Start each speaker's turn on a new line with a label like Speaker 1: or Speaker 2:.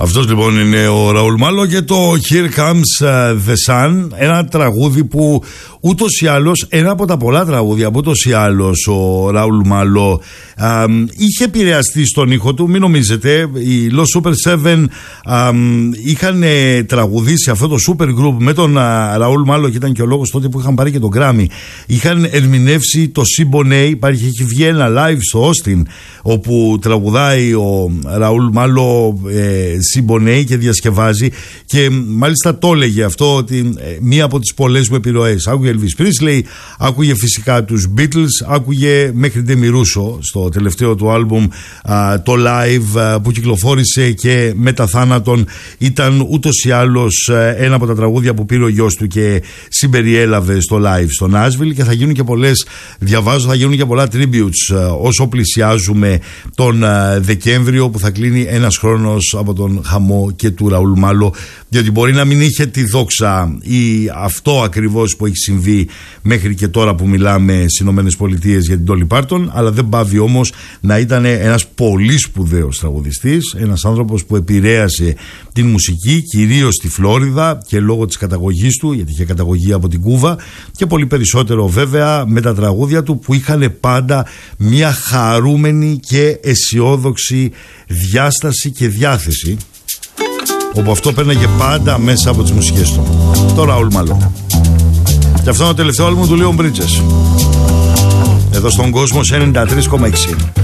Speaker 1: Αυτός λοιπόν είναι ο Ραούλ Μάλο και το Here Comes the Sun, ένα τραγούδι που ούτως ή άλλως, ένα από τα πολλά τραγούδια που ούτως ή άλλως ο Ραούλ Μάλο είχε επηρεαστεί στον ήχο του. Μην νομίζετε, οι Los Super 7 είχαν τραγουδήσει αυτό το super group με τον Ραούλ Μάλο, και ήταν και ο λόγος τότε που είχαν πάρει και τον Grammy. Είχαν ερμηνεύσει το Siboney, έχει βγει ένα live στο Austin όπου τραγουδάει ο Ραούλ Μάλο Siboney και διασκευάζει, και μάλιστα το έλεγε αυτό ότι μία από τις πολλές μου επιρροές. Άκουγε Elvis Presley, άκουγε φυσικά τους Beatles, άκουγε μέχρι Demi Russo στο τελευταίο του άλμπουμ, το live που κυκλοφόρησε και μετά θάνατον. Ήταν ούτως ή άλλως ένα από τα τραγούδια που πήρε ο γιος του και συμπεριέλαβε στο live στο Nashville, και θα γίνουν και πολλές, διαβάζω, θα γίνουν και πολλά tributes όσο πλησιάζουμε τον Δεκέμβριο, που θα κλείνει ένας χρόνος από τον χαμό και του Ραούλ Μάλο, διότι μπορεί να μην είχε τη δόξα ή αυτό ακριβώς που έχει συμβεί μέχρι και τώρα που μιλάμε στις Ηνωμένες Πολιτείες για την Dolly Parton, αλλά δεν πάβει όμως να ήταν ένας πολύ σπουδαίος τραγουδιστής, ένας άνθρωπος που επηρέασε την μουσική κυρίως στη Φλόριδα και λόγω της καταγωγής του, γιατί είχε καταγωγή από την Κούβα, και πολύ περισσότερο βέβαια με τα τραγούδια του που είχαν πάντα μια χαρούμενη και αισιόδοξη διάσταση και διάθεση, όπου αυτό παίρναγε πάντα μέσα από τις μουσικές του. Το Ραούλ Μάλο. Και αυτό είναι το τελευταίο άλμπουμ του Leon Bridges, εδώ στον κόσμο 93,6.